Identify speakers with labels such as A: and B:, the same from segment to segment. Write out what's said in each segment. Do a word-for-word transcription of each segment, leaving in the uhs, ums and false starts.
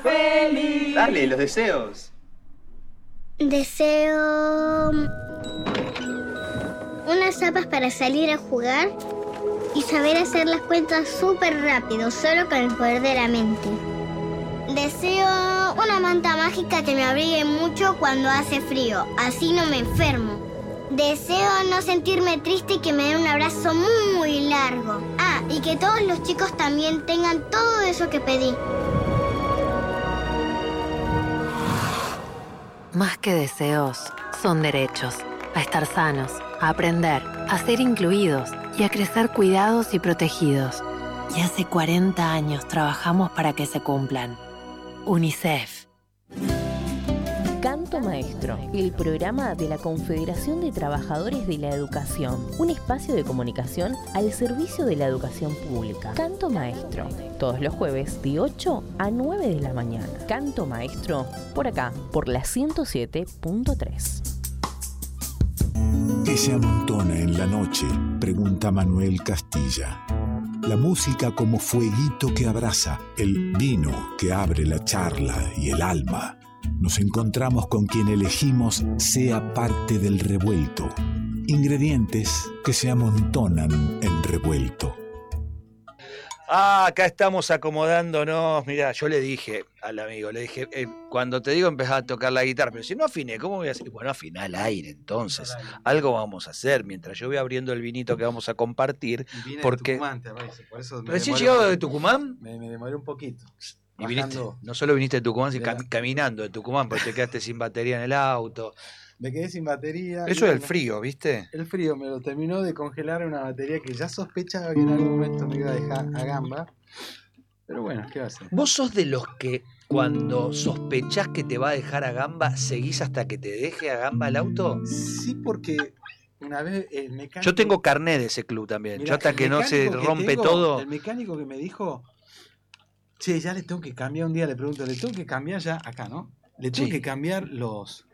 A: feliz.
B: Dale, los deseos.
C: Deseo unas zapas para salir a jugar y saber hacer las cuentas súper rápido, solo con el poder de la mente. Deseo una manta mágica que me abrigue mucho cuando hace frío, así no me enfermo. Deseo no sentirme triste y que me den un abrazo muy largo. Ah, y que todos los chicos también tengan todo eso que pedí.
D: Más que deseos, son derechos. A estar sanos, a aprender, a ser incluidos y a crecer cuidados y protegidos. Y hace cuarenta años trabajamos para que se cumplan. UNICEF.
E: Canto Maestro, el programa de la Confederación de Trabajadores de la Educación. Un espacio de comunicación al servicio de la educación pública. Canto Maestro, todos los jueves de ocho a nueve de la mañana. Canto Maestro, por acá, por la ciento siete punto tres.
F: ¿Qué se amontona en la noche?, pregunta Manuel Castilla. La música como fueguito que abraza, el vino que abre la charla y el alma. Nos encontramos con quien elegimos sea parte del revuelto. Ingredientes que se amontonan en revuelto.
B: Ah, acá estamos acomodándonos. Mirá, yo le dije al amigo, le dije, eh, cuando te digo empezar a tocar la guitarra, pero si no afiné, ¿cómo voy a hacer? Bueno, afiná al aire, entonces. Algo vamos a hacer mientras yo voy abriendo el vinito que vamos a compartir.
G: Vine
B: porque...
G: de Tucumán, te parece, por eso me
B: ¿Recién
G: demoré
B: llegado
G: un
B: de Tucumán?
G: Me, me demoré un poquito.
B: Y viniste,
G: Bajando.
B: no solo viniste de Tucumán, sino
G: Mira.
B: cam- caminando de Tucumán, porque te quedaste sin batería en el auto.
G: Me quedé sin batería.
B: Eso
G: y
B: es el
G: bueno,
B: frío, ¿viste?
G: El frío me lo terminó de congelar una batería que ya sospechaba que en algún momento me iba a dejar a gamba. Pero bueno, ¿qué va a hacer?
B: ¿Vos sos de los que cuando sospechás que te va a dejar a gamba, seguís hasta que te deje a gamba el auto?
G: Sí, porque una vez el mecánico...
B: Yo tengo carné de ese club también.
G: Mirá,
B: Yo hasta
G: el
B: que no se
G: mecánico que
B: rompe
G: tengo,
B: todo...
G: El mecánico que me dijo, che, ya le tengo que cambiar, un día le pregunto, le tengo que cambiar ya, acá, ¿no? Le tengo
B: Sí.
G: que cambiar los...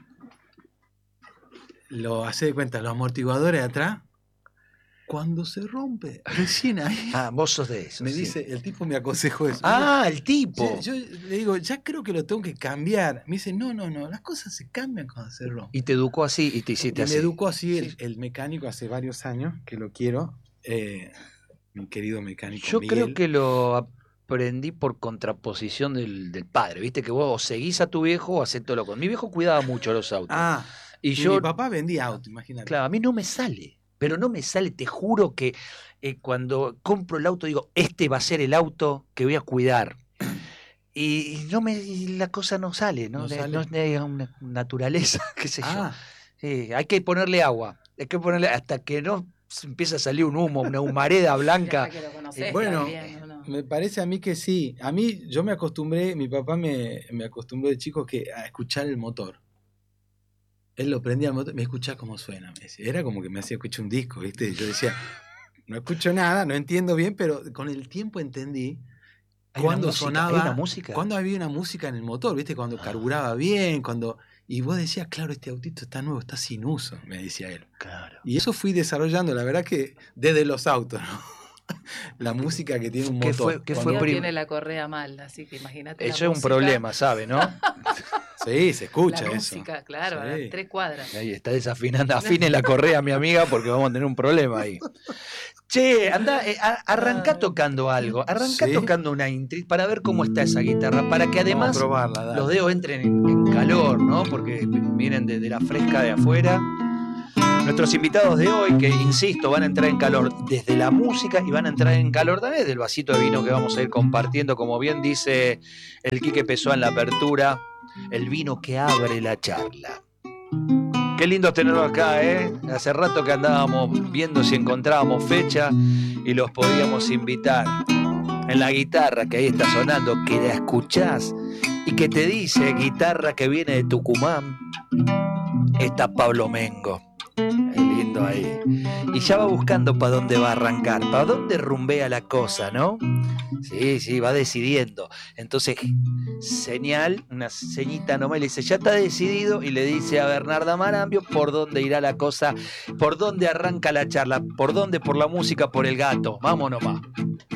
G: Lo hace de cuenta, los amortiguadores de atrás. Cuando se rompe, recién ahí.
B: Ah, vos sos de eso.
G: Me
B: sí.
G: dice, el tipo me aconsejó eso.
B: Ah, el tipo.
G: Yo, yo le digo, ya creo que lo tengo que cambiar. Me dice, no, no, no, las cosas se cambian cuando se rompen.
B: Y te educó así y te
G: Y
B: hiciste
G: me
B: así.
G: educó así el,
B: Sí.
G: el mecánico hace varios años, que lo quiero, eh, mi querido mecánico
B: Yo
G: Miguel.
B: creo que lo aprendí por contraposición del, del padre. Viste que vos o seguís a tu viejo o hacés todo lo con. Mi viejo cuidaba mucho los autos.
G: Ah,
B: y
G: y
B: yo,
G: mi papá vendía auto, imagínate.
B: claro, a mí no me sale. Pero no me sale, te juro que eh, cuando compro el auto digo, este va a ser el auto que voy a cuidar. Y, y no me, y la cosa no sale, ¿no?
G: No
B: De-
G: sale.
B: no es de una naturaleza, qué sé
G: Ah,
B: yo. Sí, hay que ponerle agua. Hay que ponerle hasta que no se empieza a salir un humo, una humareda blanca.
H: Hasta que lo conoces
B: Eh,
G: bueno,
H: también, ¿o no?
G: me parece a mí que sí. A mí, yo me acostumbré, mi papá me, me acostumbró de chico que a escuchar el motor. Él lo prendía al motor, me escuchaba cómo suena. Me decía. Era como que me hacía escuchar un disco, ¿viste? Yo decía, no escucho nada, no entiendo bien, pero con el tiempo entendí
B: Hay
G: cuando
B: una música,
G: sonaba,
B: hay una música.
G: cuando había una música en el motor, ¿viste? Cuando carburaba bien, cuando... Y vos decías, claro, este autito está nuevo, está sin uso, me decía él.
B: Claro.
G: Y eso fui desarrollando, la verdad que desde los autos, ¿no? La música que tiene un
B: ¿Qué
G: motor.
B: fue- qué
G: Cuando-
B: fue
H: Dios
B: prim-
H: tiene la correa mal, así que imagínate. la
B: Eso es un
H: música-
B: problema, ¿sabe, no?
G: Sí, se escucha
H: La
G: eso.
H: música, claro, a
G: Sí.
H: tres cuadras.
B: Ahí está desafinando. Afine la correa, mi amiga, porque vamos a tener un problema ahí. Che, anda, eh, a- arrancá tocando algo. Arrancá
G: Sí.
B: tocando una intri para ver cómo está esa guitarra. Para que además
G: Vamos a probarla, dale.
B: los dedos entren en, en calor, ¿no? Porque vienen de, de la fresca de afuera. Nuestros invitados de hoy, que insisto, van a entrar en calor desde la música y van a entrar en calor también del vasito de vino que vamos a ir compartiendo, como bien dice el Quique Pessoa en la apertura, el vino que abre la charla. Qué lindo tenerlo acá, ¿eh? Hace rato que andábamos viendo si encontrábamos fecha y los podíamos invitar. En la guitarra que ahí está sonando, que la escuchás y que te dice, guitarra que viene de Tucumán, está Pablo Mengo. Qué lindo ahí. Y ya va buscando para dónde va a arrancar, para dónde rumbea la cosa, ¿no? Sí, sí, va decidiendo. Entonces, señal, una ceñita nomás, le dice, ya está decidido, y le dice a Bernarda Marambio por dónde irá la cosa, por dónde arranca la charla, por dónde, por la música, por el gato. Vamos nomás.